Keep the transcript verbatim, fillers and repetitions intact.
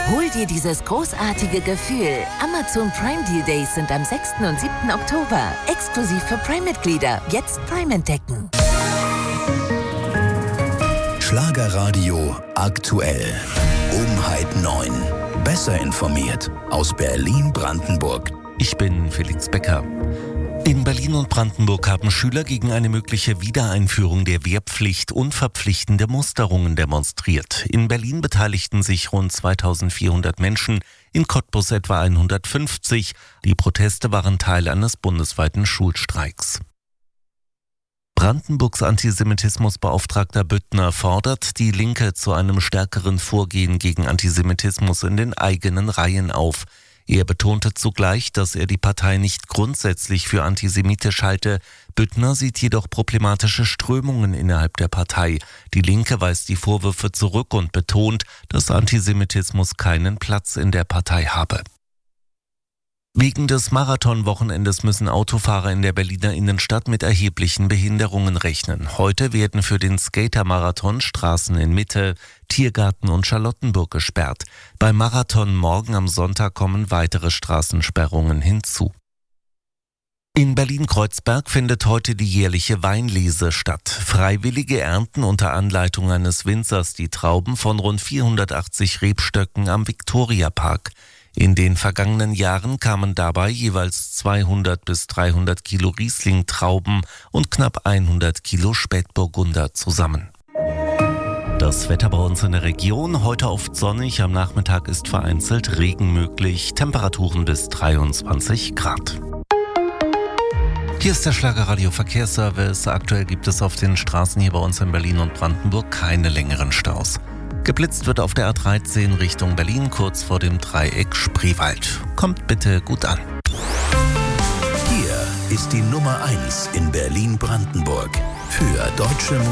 Hol dir dieses großartige Gefühl. Amazon Prime Deal Days sind am sechsten und siebten Oktober. Exklusiv für Prime-Mitglieder. Jetzt Prime entdecken. Schlagerradio aktuell. Um halb neun. Besser informiert aus Berlin-Brandenburg. Ich bin Felix Becker. In Berlin und Brandenburg haben Schüler gegen eine mögliche Wiedereinführung der Wehrpflicht und verpflichtende Musterungen demonstriert. In Berlin beteiligten sich rund zweitausendvierhundert Menschen, in Cottbus etwa hundertfünfzig. Die Proteste waren Teil eines bundesweiten Schulstreiks. Brandenburgs Antisemitismusbeauftragter Büttner fordert die Linke zu einem stärkeren Vorgehen gegen Antisemitismus in den eigenen Reihen auf. Er betonte zugleich, dass er die Partei nicht grundsätzlich für antisemitisch halte. Büttner sieht jedoch problematische Strömungen innerhalb der Partei. Die Linke weist die Vorwürfe zurück und betont, dass Antisemitismus keinen Platz in der Partei habe. Wegen des Marathonwochenendes müssen Autofahrer in der Berliner Innenstadt mit erheblichen Behinderungen rechnen. Heute werden für den Skater-Marathon Straßen in Mitte, Tiergarten und Charlottenburg gesperrt. Beim Marathon morgen am Sonntag kommen weitere Straßensperrungen hinzu. In Berlin-Kreuzberg findet heute die jährliche Weinlese statt. Freiwillige ernten unter Anleitung eines Winzers die Trauben von rund vierhundertachtzig Rebstöcken am Viktoriapark. In den vergangenen Jahren kamen dabei jeweils zweihundert bis dreihundert Kilo Riesling-Trauben und knapp hundert Kilo Spätburgunder zusammen. Das Wetter bei uns in der Region, heute oft sonnig, am Nachmittag ist vereinzelt Regen möglich, Temperaturen bis dreiundzwanzig Grad. Hier ist der Schlagerradio Verkehrsservice. Aktuell gibt es auf den Straßen hier bei uns in Berlin und Brandenburg keine längeren Staus. Geblitzt wird auf der A dreizehn Richtung Berlin, kurz vor dem Dreieck Spreewald. Kommt bitte gut an. Hier ist die Nummer eins in Berlin-Brandenburg für deutsche Musik.